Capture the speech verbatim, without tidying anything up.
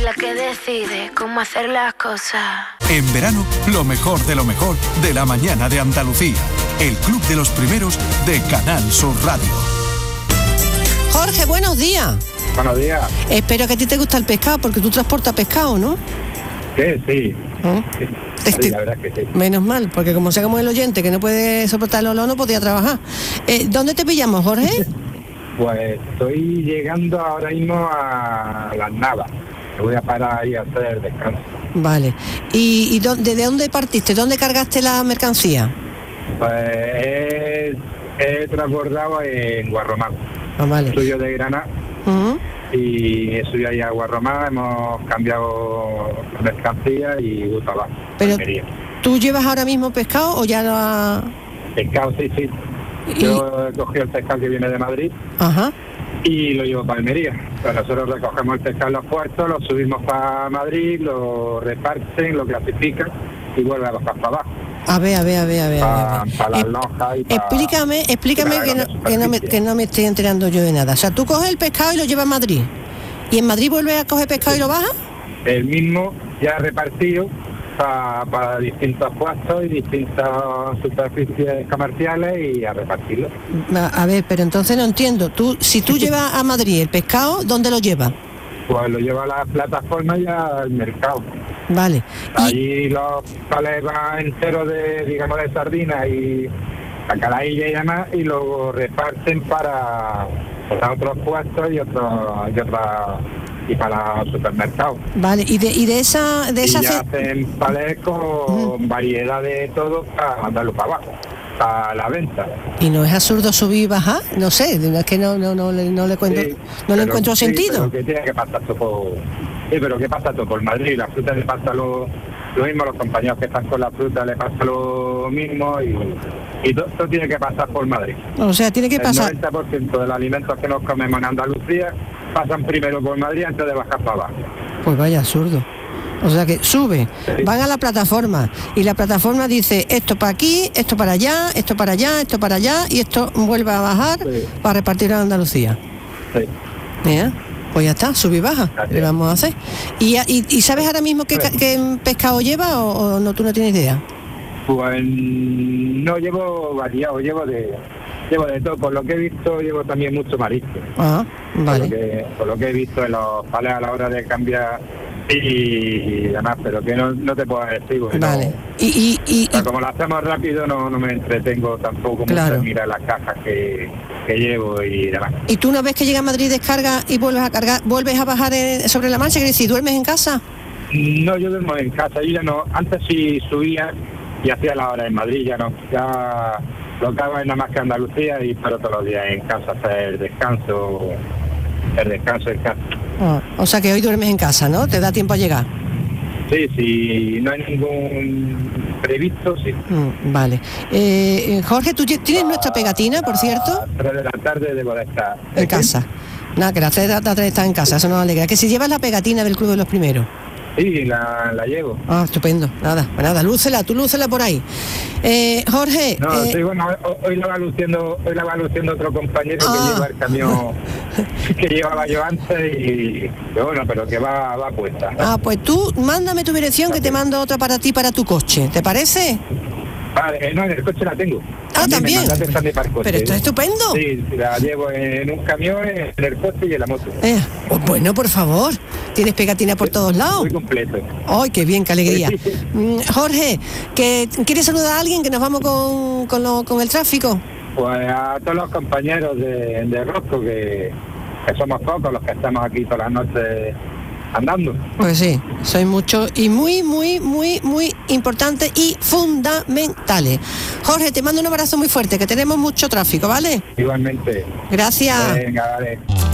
la que decide cómo hacer las cosas. En verano, lo mejor de lo mejor de la mañana de Andalucía. El club de los primeros de Canal Sur Radio. Jorge, buenos días. Buenos días. Espero que a ti te gusta el pescado, porque tú transportas pescado, ¿no? Sí, sí. ¿Eh? Sí, Este, sí, la verdad es que sí. Menos mal, porque como sé como el oyente que no puede soportar el olor, no podía trabajar. Eh, ¿Dónde te pillamos, Jorge? Pues estoy llegando ahora mismo a Las Navas. Me voy a parar ahí a hacer descanso. Vale. ¿Y, y dónde, de dónde partiste? ¿Dónde cargaste la mercancía? Pues he, he transbordado en Guarromán. Ah, vale. Soy yo de Granada. Uh-huh. Y estoy ahí a Guarromán, hemos cambiado mercancía y gusto abajo. Pero, ¿tú llevas ahora mismo pescado o ya lo has...? Pescado, sí, sí. ¿Y? Yo he cogido el pescado que viene de Madrid. Ajá. Y lo llevo para Almería. Pues nosotros recogemos el pescado en los puertos, lo subimos para Madrid, lo reparten, lo clasifican y vuelve a bajar para abajo. A ver, a ver, a ver, a ver. Para, a ver. para las Eh, lonjas y para... Explícame, explícame para que la no, que, no me, superficie. que no me estoy enterando yo de nada. O sea, tú coges el pescado y lo llevas a Madrid. ¿Y en Madrid vuelves a coger pescado y lo bajas? El mismo ya repartido para, para distintos puestos y distintas superficies comerciales y a repartirlo. A, a ver, pero entonces no entiendo. Tú, si tú llevas a Madrid el pescado, ¿dónde lo llevas? Pues lo lleva a la plataforma y al mercado. Vale. Y, Allí los palés van enteros de, digamos, de sardinas y la calailla y demás, y lo reparten para, para otros puestos y otros y otras y para los supermercados. vale, y de, y de esa... De Y esa ya ce- hacen palés con variedad de todo para mandarlo para abajo, para la venta. ¿Y no es absurdo subir y bajar? No sé, es que no, no, no, le- no le cuento, Sí, no le pero- encuentro sí, sentido. pero que tiene que pasar todo por... Sí, pero que pasa todo por Madrid. La fruta le pasa lo, lo mismo a los compañeros que están con la fruta, le pasa lo mismo y, y todo esto tiene que pasar por Madrid. O sea, tiene que pasar... El noventa por ciento de los alimentos que nos comemos en Andalucía pasan primero por Madrid antes de bajar para abajo. Pues vaya absurdo. O sea que sube, Sí. van a la plataforma y la plataforma dice esto para aquí, esto para allá, esto para allá, esto para allá y esto vuelve a bajar Sí. para repartir a Andalucía. Sí. Mira, pues ya está, sube y baja. Así ¿Qué es. vamos a hacer? ¿Y, y, y sabes ahora mismo qué, ca- qué pescado lleva o, o no, tú no tienes idea? Pues no llevo variado, llevo de llevo de todo. Por lo que he visto, llevo también mucho marisco. Ah, Por, lo vale. que, por lo que he visto en los palés a la hora de cambiar y, y demás, pero que no, no te puedo decir. porque no- Vale. Y, y, y, o sea, y- como lo hacemos rápido, no, no me entretengo tampoco Claro. mucho en mirar las cajas que, que llevo y demás. y tú una vez que llega a Madrid descargas y vuelves a cargar, vuelves a bajar eh, sobre la marcha, que si duermes en casa. No, yo duermo en casa, yo ya no. Antes sí subía y hacía la hora en Madrid, ya no. Ya lo que hago es nada más que Andalucía y paro todos los días en casa, hacer descanso, el descanso en casa. Ah, o sea que hoy duermes en casa, ¿no? Te da tiempo a llegar. Sí, sí, no hay ningún previsto, sí. Mm, vale. Eh, Jorge, ¿tú tienes nuestra pegatina, por cierto? A las tres de la tarde debo de estar En casa. Nada, que las tres de la tarde estás en casa, eso nos alegra. Que si llevas la pegatina del Club de los Primeros. Sí, la, la llevo. Ah, estupendo. Nada, pues nada, lúcela, tú lúcela por ahí. Eh, Jorge, No, eh, sí, bueno, ho- hoy la va luciendo, hoy la va luciendo otro compañero Ah. que lleva el camión que llevaba yo antes y, y bueno, pero que va, va puesta. ah, pues tú mándame tu dirección que te mando otra para ti, para tu coche. ¿Te parece? Vale, eh, no, en el coche la tengo. Ah, A mí me también. mandaste también para el coche. Pero esto es estupendo. Sí, la llevo en un camión, en el coche y en la moto. Eh, pues bueno, por favor. Tienes pegatina por todos lados. Muy completo. ¡Ay, qué bien, qué alegría! Sí, sí, sí. Mm, Jorge, que ¿quieres saludar a alguien que nos vamos con, con, lo- con el tráfico? Pues a todos los compañeros de, de Rosco, que, que somos pocos los que estamos aquí todas las noches andando. Pues sí, sois muchos y muy, muy, muy, muy importantes y fundamentales. Jorge, te mando un abrazo muy fuerte, que tenemos mucho tráfico, ¿vale? Igualmente. Gracias. Venga, vale.